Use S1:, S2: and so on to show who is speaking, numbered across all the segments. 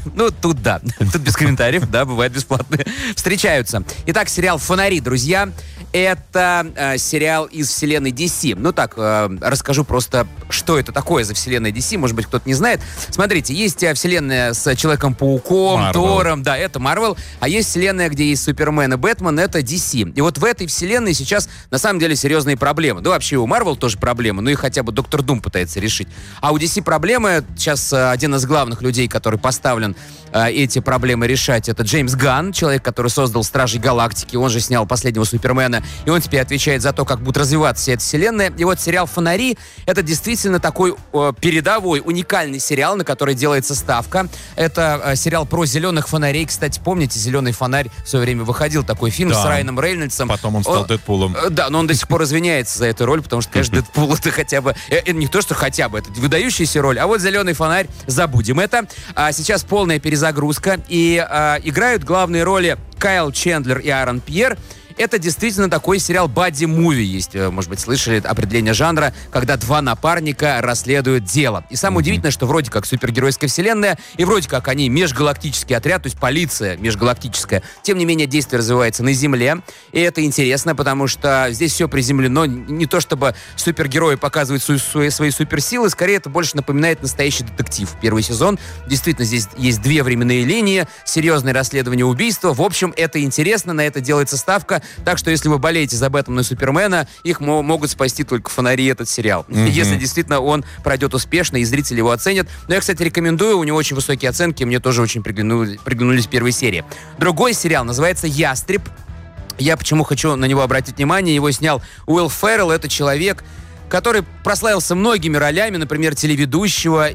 S1: Ну, тут да. Тут без комментариев, да, бывает бесплатные. Встречаются. Итак, сериал «Фонари», друзья. Это сериал из вселенной DC. Ну так, расскажу просто, что это такое за вселенная DC. Может быть, кто-то не знает. Смотрите, есть вселенная с Человеком-пауком, Тором. Да, это Marvel. А есть вселенная, где есть Супермен и Бэтмен. Это DC. И вот в этой вселенной сейчас, на самом деле, серьезные проблемы. Да, вообще у Marvel тоже проблемы. Ну и хотя бы Доктор Дум пытается решить. А у DC проблемы. Сейчас один из главных людей, который поставлен эти проблемы решать, это Джеймс Ганн, человек, который создал Стражей Галактики. Он же снял последнего Супермена. И он теперь отвечает за то, как будет развиваться вся эта вселенная. И вот сериал «Фонари» — это действительно такой передовой, уникальный сериал, на который делается ставка. Это сериал про зеленых фонарей. Кстати, помните, «Зеленый фонарь» в свое время выходил, такой фильм с Райаном Рейнольдсом.
S2: Потом он стал Дэдпулом.
S1: Да, но он до сих пор извиняется за эту роль, потому что, конечно, Дэдпул — это хотя бы... Не то, что хотя бы, это выдающаяся роль. А вот «Зеленый фонарь» — забудем это. А сейчас полная перезагрузка. И играют главные роли Кайл Чендлер и Аарон Пьер. Это действительно такой сериал бадди-муви. Есть, может быть, слышали определение жанра, когда два напарника расследуют дело. И самое удивительное, что вроде как супергеройская вселенная, и вроде как они межгалактический отряд, то есть полиция межгалактическая. Тем не менее, действие развивается на Земле. И это интересно, потому что здесь все приземлено. Не то чтобы супергерои показывают свои суперсилы, скорее это больше напоминает настоящий детектив. Первый сезон. Действительно, здесь есть две временные линии, серьезное расследование убийства. В общем, это интересно, на это делается ставка. Так что, если вы болеете за Бэтмена и Супермена, их могут спасти только «Фонари», этот сериал. Если действительно он пройдет успешно, и зрители его оценят. Но я, кстати, рекомендую, у него очень высокие оценки, мне тоже очень приглянулись первые серии. Другой сериал называется «Ястреб». Я почему хочу на него обратить внимание, его снял Уилл Феррелл, это человек, который прославился многими ролями, например, телеведущего.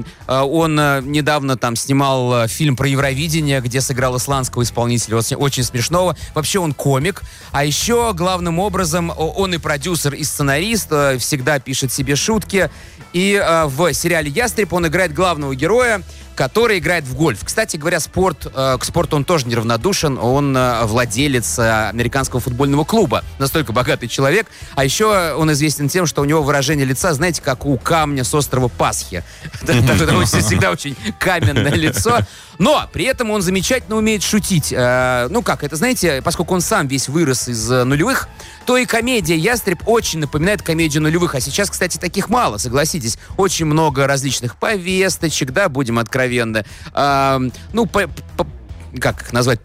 S1: Он недавно там снимал фильм про Евровидение, где сыграл исландского исполнителя, очень смешного. Вообще он комик. А еще, главным образом, он и продюсер, и сценарист, всегда пишет себе шутки. И в сериале «Ястреб» он играет главного героя, который играет в гольф. Кстати говоря, к спорту он тоже неравнодушен. Он владелец американского футбольного клуба. Настолько богатый человек. А еще он известен тем, что у него выражение лица, знаете, как у камня с острова Пасхи. Всегда очень каменное лицо. Но при этом он замечательно умеет шутить. Ну как, это знаете, поскольку он сам весь вырос из нулевых, то и комедия «Ястреб» очень напоминает комедию нулевых. А сейчас, кстати, таких мало, согласитесь. Очень много различных повесточек, да, будем откровенны. Как их назвать?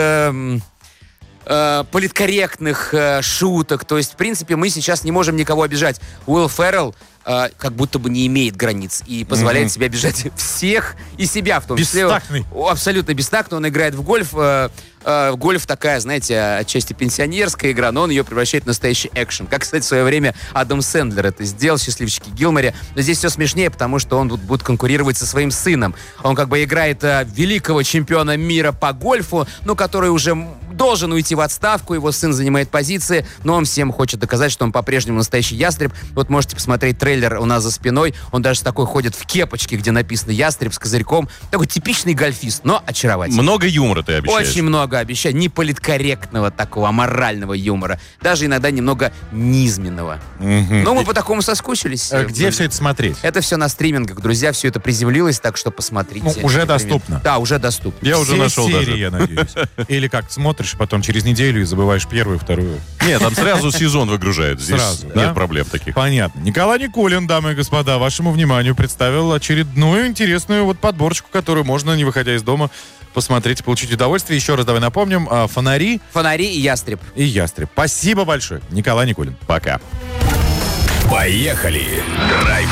S1: Политкорректных шуток. То есть, в принципе, мы сейчас не можем никого обижать. Уилл Феррелл как будто бы не имеет границ и позволяет себе обижать всех и себя в том числе.
S2: Бестактный.
S1: Абсолютно бестактный. Он играет в гольф. Гольф такая, знаете, отчасти пенсионерская игра, но он ее превращает в настоящий экшен. Как, кстати, в свое время Адам Сэндлер это сделал, «Счастливчики Гилморе». Но здесь все смешнее, потому что он будет конкурировать со своим сыном. Он как бы играет великого чемпиона мира по гольфу, но который уже должен уйти в отставку, его сын занимает позиции, но он всем хочет доказать, что он по-прежнему настоящий ястреб. Вот можете посмотреть трейлер у нас за спиной. Он даже такой ходит в кепочке, где написано «Ястреб» с козырьком. Такой типичный гольфист, но очаровательный.
S3: Много юмора ты обещаешь.
S1: Очень много обещаю. Не политкорректного такого, аморального юмора. Даже иногда немного низменного. Но мы по такому соскучились.
S2: Где все это смотреть?
S1: Это все на стримингах, друзья. Все это приземлилось, так что посмотрите.
S2: Ну, уже доступно.
S1: Да, уже доступно.
S3: Я уже нашел
S2: серии,
S3: даже.
S2: я надеюсь. Или как, смотришь потом через неделю и забываешь первую, вторую.
S3: Нет, там сразу сезон выгружают. Здесь
S2: Сразу,
S3: нет
S2: да?
S3: проблем таких.
S2: Понятно. Николай Никулин, дамы и господа, вашему вниманию представил очередную интересную подборочку, которую можно, не выходя из дома, посмотреть и получить удовольствие. Еще раз давай напомним. «Фонари».
S1: «Фонари» и «Ястреб».
S2: И «Ястреб». Спасибо большое. Николай Никулин.
S3: Пока.
S4: Поехали! Драйв